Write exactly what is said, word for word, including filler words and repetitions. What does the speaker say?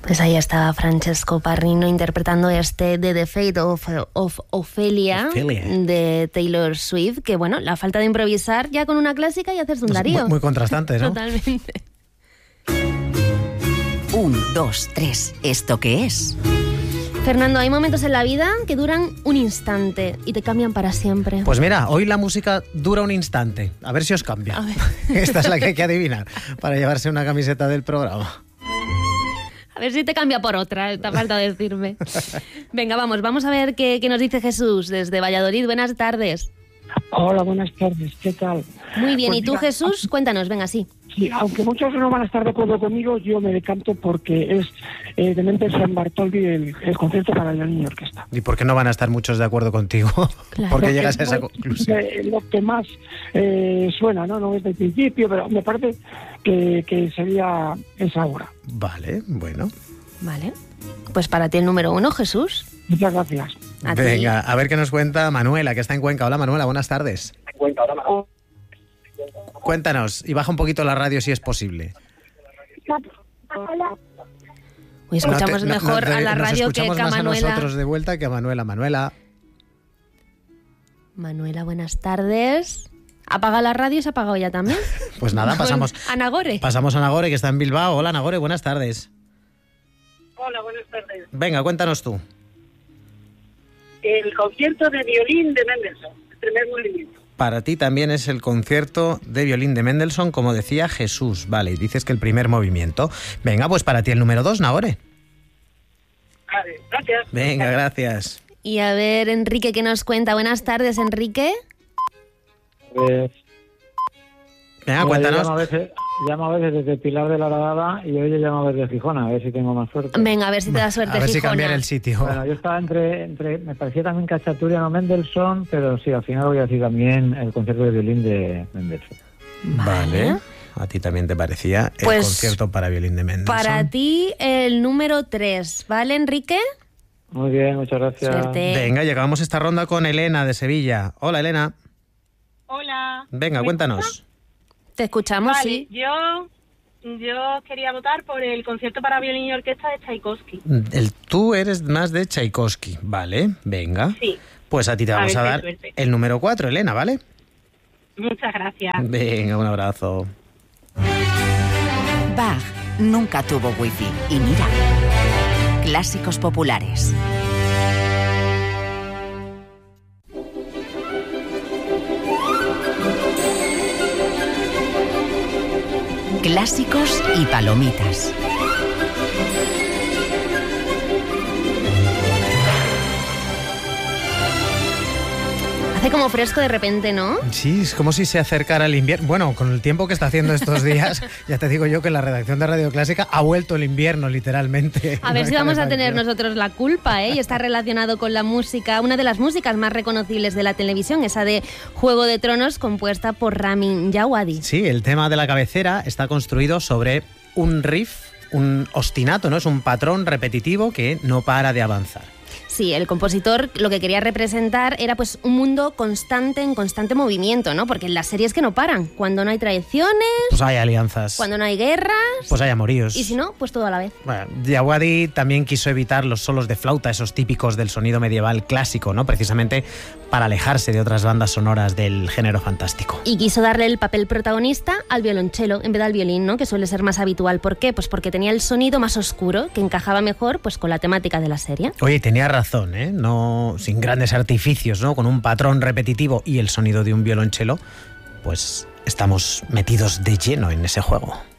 Pues ahí estaba Francesco Parrino interpretando este de The Fate of, of Ophelia, Ophelia de Taylor Swift, que bueno, la falta de improvisar ya con una clásica y hacerse un Darío. Muy, muy contrastante, ¿no? Totalmente. Un, dos, tres, ¿esto qué es? Fernando, hay momentos en la vida que duran un instante y te cambian para siempre. Pues mira, hoy la música dura un instante. A ver si os cambia. Esta es la que hay que adivinar para llevarse una camiseta del programa. A ver si te cambia por otra, te falta decirme. Venga, vamos, vamos a ver qué, qué nos dice Jesús desde Valladolid. Buenas tardes. Hola, buenas tardes, ¿qué tal? Muy bien, pues ¿y tú, mira, Jesús? Cuéntanos, venga, sí. Sí, aunque muchos no van a estar de acuerdo conmigo, yo me decanto porque es eh, de Mendelssohn Bartholdy el, el concierto para violín y orquesta. ¿Y por qué no van a estar muchos de acuerdo contigo? Claro. ¿Por qué llegas a esa Bueno, conclusión? eh, lo que más eh, suena, ¿no? No desde el principio, pero me parece que, que sería esa obra. Vale, bueno. Vale, pues para ti el número uno, Jesús. Muchas gracias. A ti. Venga, a ver qué nos cuenta Manuela, que está en Cuenca. Hola, Manuela, buenas tardes. Cuéntanos, y baja un poquito la radio si es posible. Uy, escuchamos No te- no- mejor no te- a la nos radio que, escuchamos que a más a Manuela. nosotros de vuelta que a Manuela. Manuela. Manuela, buenas tardes. ¿Apaga la radio? ¿Se ha apagado ya también? Pues nada, pasamos, A Nagore. pasamos a Nagore, que está en Bilbao. Hola, Nagore, buenas tardes. Hola, buenas tardes. Venga, cuéntanos tú. El concierto de violín de Mendelssohn, el primer movimiento. Para ti también es el concierto de violín de Mendelssohn, como decía Jesús. Vale, y dices que el primer movimiento. Venga, pues para ti el número dos, Nagore. Vale, gracias. Venga, gracias. Y a ver, Enrique, ¿qué nos cuenta? Buenas tardes, Enrique. Pues, Venga, mira, cuéntanos. Yo llamo a, veces, llamo a veces desde Pilar de la Horadada y hoy yo llamo desde Gijón, a ver si tengo más suerte. Venga, a ver si te da suerte, A ver si Gijona. cambiar el sitio. Bueno, yo estaba entre, entre me parecía también Cacciaturiano Mendelssohn, pero sí, al final voy a decir también el concierto de violín de Mendelssohn. Vale. A ti también te parecía el Pues, concierto para violín de Mendelssohn. Para ti el número tres, ¿vale, Enrique? Muy bien, muchas gracias. Suerte. Venga, llegamos esta ronda con Elena de Sevilla. Hola, Elena. Hola. Venga, ¿Me cuéntanos. Te escuchamos, Vale, sí. yo, yo quería votar por el concierto para violín y orquesta de Tchaikovsky. El, tú eres más de Tchaikovsky. Vale, venga. Sí. Pues a ti te A vamos ver a qué dar suerte. el número cuatro, Elena, ¿vale? Muchas gracias. Venga, un abrazo. Bach nunca tuvo wifi. Y mira, clásicos populares. Clásicos y palomitas. Hace como fresco de repente, ¿no? Sí, es como si se acercara el invierno. Bueno, con el tiempo que está haciendo estos días, ya te digo yo que en la redacción de Radio Clásica ha vuelto el invierno, literalmente. A ver No si hay vamos a calefacción. tener nosotros la culpa, ¿eh? Y está relacionado con la música, una de las músicas más reconocibles de la televisión, esa de Juego de Tronos, compuesta por Ramin Djawadi. Sí, el tema de la cabecera está construido sobre un riff, un ostinato, ¿no? Es un patrón repetitivo que no para de avanzar. Sí, el compositor lo que quería representar era pues un mundo constante, en constante movimiento, ¿no? Porque en las series que no paran, cuando no hay traiciones, Pues hay alianzas, cuando no hay guerras, pues hay amoríos. y si no, pues todo a la vez. Bueno, Djawadi también quiso evitar los solos de flauta, esos típicos del sonido medieval clásico, ¿no? Precisamente para alejarse de otras bandas sonoras del género fantástico. Y quiso darle el papel protagonista al violonchelo en vez del violín, ¿no? Que suele ser más habitual. ¿Por qué? Pues porque tenía el sonido más oscuro, que encajaba mejor pues con la temática de la serie. Oye, tenía razón, ¿eh? No, sin grandes artificios, ¿no? Con un patrón repetitivo y el sonido de un violonchelo, pues estamos metidos de lleno en ese juego.